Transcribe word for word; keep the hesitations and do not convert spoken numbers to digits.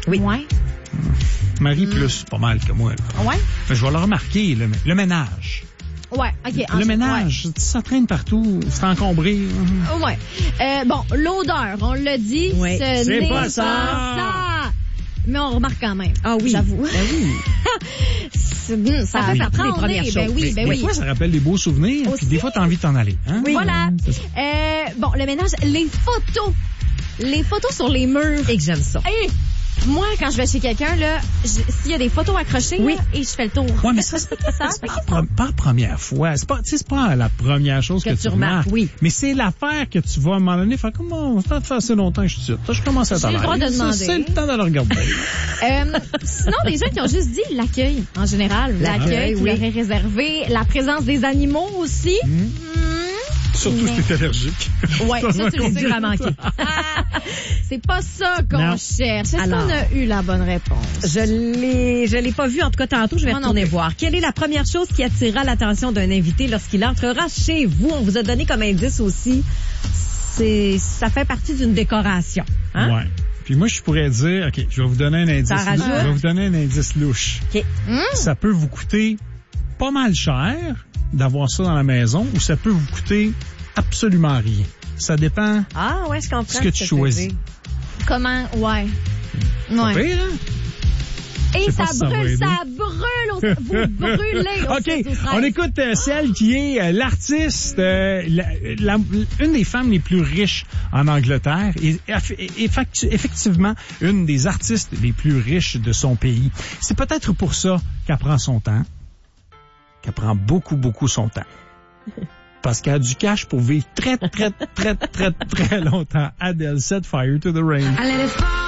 Oui. Ouais. Marie mm. plus, pas mal que moi. Là. Ouais. Mais je vais le remarquer, le, le ménage. Ouais, OK. Le ménage, ouais. Ça traîne partout, c'est encombré. Ouais. Euh, bon, l'odeur, on l'a dit, ouais. ce c'est n'est pas pas ça. ça. Mais on remarque quand même. Ah oui. J'avoue. Ben oui. c'est, ça oui. fait les premières choses. Ben oui, ben des oui. fois, ça rappelle des beaux souvenirs, puis des fois, t'as envie de t'en aller. Hein? Oui. Voilà. Euh, bon, le ménage, les photos. Les photos sur les murs. Et que j'aime ça. Hey! Moi, quand je vais chez quelqu'un, là, je, s'il y a des photos accrochées, oui. là, et je fais le tour. Ouais, mais ça, c'est, ça, c'est pas, pas la première fois. C'est pas, tu sais, c'est pas la première chose que, que tu, tu remarques. Oui. Mais c'est l'affaire que tu vas à un moment donné faire comme, oh, ça fait assez longtemps que je suis sûr. Je commence à t'en aller. J'ai le droit de demander. C'est le temps de le regarder. euh, sinon, des gens qui ont juste dit l'accueil, en général. L'accueil, oui. qui leur est réservé. La présence des animaux aussi. Mmh. Mmh. Surtout mais... si t'es allergique. Ouais, ça, tu le dur à manquer. C'est pas ça qu'on non. cherche. Est-ce Alors, qu'on a eu la bonne réponse? Je l'ai, je l'ai pas vu. En tout cas, tantôt, je vais Moi retourner voir. Quelle est la première chose qui attirera l'attention d'un invité lorsqu'il entrera chez vous? On vous a donné comme indice aussi. C'est, ça fait partie d'une décoration. Hein? Ouais. Puis moi, je pourrais dire, OK, je vais vous donner un indice. Ça Je vais vous donner un indice louche. OK. Mmh. Ça peut vous coûter pas mal cher d'avoir ça dans la maison ou ça peut vous coûter absolument rien. Ça dépend. Ah, ouais, je comprends. Ce que tu choisis. Comment? Ouais. Ouais. Pire, hein? Et ça brûle, ça, ça brûle, au, vous brûlez. Au OK, on écoute euh, celle qui est euh, l'artiste, euh, la, la, une des femmes les plus riches en Angleterre et, et effectivement une des artistes les plus riches de son pays. C'est peut-être pour ça qu'elle prend son temps, qu'elle prend beaucoup, beaucoup son temps. Parce qu'elle a du cash pour vivre très, très, très, très, très, très longtemps. Adele, Set Fire to the Rain.